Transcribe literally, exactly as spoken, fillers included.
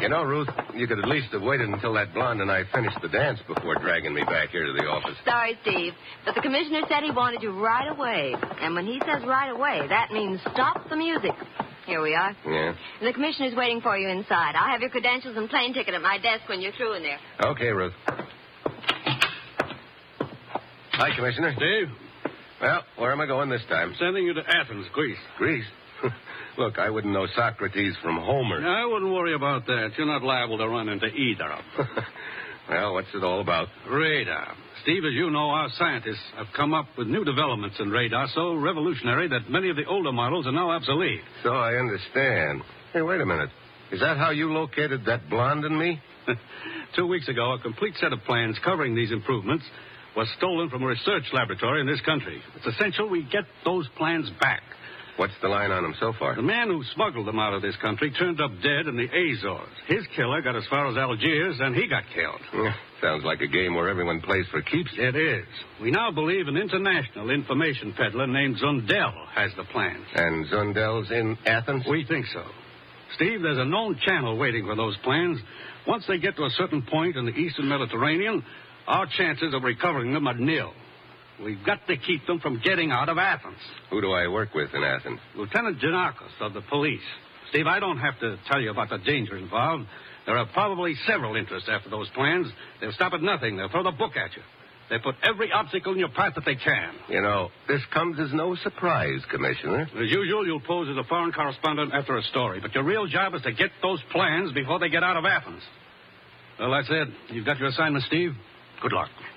You know, Ruth, you could at least have waited until that blonde and I finished the dance before dragging me back here to the office. Sorry, Steve, but the commissioner said he wanted you right away. And when he says right away, that means stop the music. Here we are. Yeah? The commissioner's waiting for you inside. I'll have your credentials and plane ticket at my desk when you're through in there. Okay, Ruth. Hi, Commissioner. Steve? Well, where am I going this time? Sending you to Athens, Greece. Greece? Look, I wouldn't know Socrates from Homer. No, I wouldn't worry about that. You're not liable to run into either of them. Well, what's it all about? Radar. Steve, as you know, our scientists have come up with new developments in radar so revolutionary that many of the older models are now obsolete. So I understand. Hey, wait a minute. Is that how you located that blonde in me? Two weeks ago, a complete set of plans covering these improvements was stolen from a research laboratory in this country. It's essential we get those plans back. What's the line on them so far? The man who smuggled them out of this country turned up dead in the Azores. His killer got as far as Algiers, and he got killed. Yeah, sounds like a game where everyone plays for keeps. It is. We now believe an international information peddler named Zundel has the plans. And Zundel's in Athens? We think so. Steve, there's a known channel waiting for those plans. Once they get to a certain point in the eastern Mediterranean, our chances of recovering them are nil. We've got to keep them from getting out of Athens. Who do I work with in Athens? Lieutenant Janakos of the police. Steve, I don't have to tell you about the danger involved. There are probably several interests after those plans. They'll stop at nothing. They'll throw the book at you. They put every obstacle in your path that they can. You know, this comes as no surprise, Commissioner. As usual, you'll pose as a foreign correspondent after a story. But your real job is to get those plans before they get out of Athens. Well, that's it. You've got your assignment, Steve. Good luck.